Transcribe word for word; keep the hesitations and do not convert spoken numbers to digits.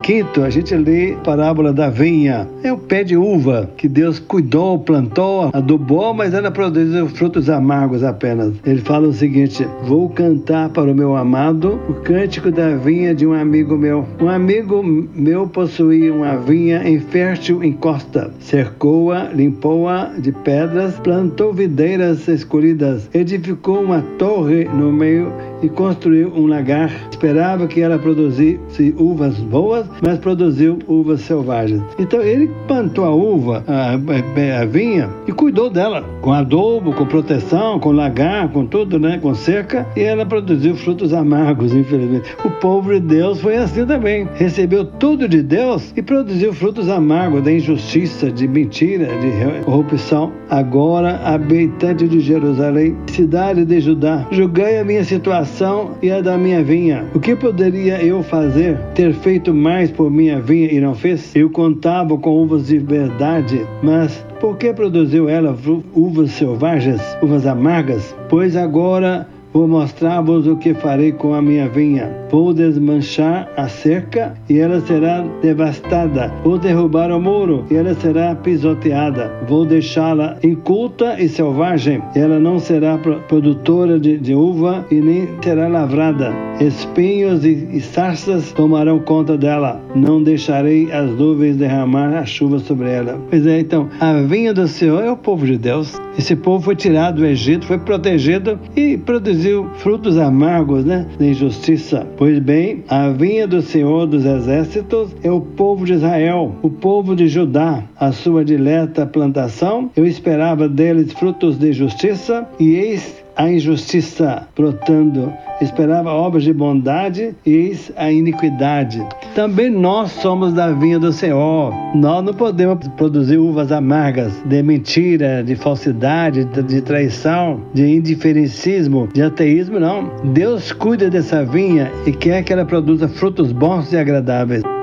quinto, a gente lê a parábola da vinha. É o pé de uva que Deus cuidou, plantou, adubou, mas ela produziu frutos amargos apenas. Ele fala o seguinte: vou cantar para o meu amado o cântico da vinha de um amigo meu. Um amigo meu possuía uma vinha em fértil encosta, cercou-a, limpou-a de pedras, plantou videiras escolhidas, edificou uma torre no meio e construiu um lagar. Esperava que ela produzisse uvas boas, mas produziu uvas selvagens. Então ele plantou a uva, a, a, a vinha, e cuidou dela, com adubo, com proteção, com lagar, com tudo, né, com cerca, e ela produziu frutos amargos, infelizmente. O povo de Deus foi assim também. Recebeu tudo de Deus e produziu frutos amargos, da injustiça, de mentira, de corrupção. Agora, habitante de Jerusalém, cidade de Judá, julgai a minha situação e a da minha vinha. O que poderia eu fazer? Ter feito mais por minha vinha e não fez? Eu contava com uvas de verdade, mas por que produziu ela uvas selvagens, uvas amargas? Pois agora vou mostrar-vos o que farei com a minha vinha. Vou desmanchar a cerca e ela será devastada. Vou derrubar o muro e ela será pisoteada. Vou deixá-la inculta e selvagem. Ela não será produtora de, de uva e nem será lavrada. Espinhos e, e sarças tomarão conta dela. Não deixarei as nuvens derramar a chuva sobre ela. Pois é, então, a vinha do Senhor é o povo de Deus. Esse povo foi tirado do Egito, foi protegido e produziu frutos amargos, né, da injustiça. Pois bem, a vinha do Senhor dos Exércitos é o povo de Israel, o povo de Judá, a sua dileta plantação. Eu esperava deles frutos de justiça, e eis a injustiça brotando. Esperava obras de bondade, e eis a iniquidade. Também nós somos da vinha do Senhor. Nós não podemos produzir uvas amargas de mentira, de falsidade, de traição, de indiferencismo, de ateísmo, não. Deus cuida dessa vinha e quer que ela produza frutos bons e agradáveis.